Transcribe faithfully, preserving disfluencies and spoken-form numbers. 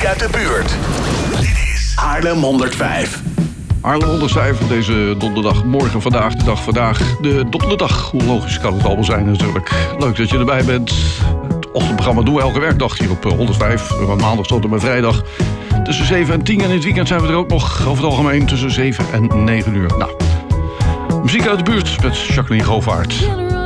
uit de buurt. Dit is Haarlem honderdvijf. Haarlem honderdvijf, deze donderdagmorgen, vandaag de dag vandaag. De donderdag, hoe logisch kan het allemaal zijn natuurlijk. Leuk dat je erbij bent. Het ochtendprogramma doen we elke werkdag hier op honderdvijf. Van maandag tot en met vrijdag. Tussen zeven en tien en in het weekend zijn we er ook nog over het algemeen tussen zeven en negen uur. Nou, muziek uit de buurt met Jacqueline Govaert.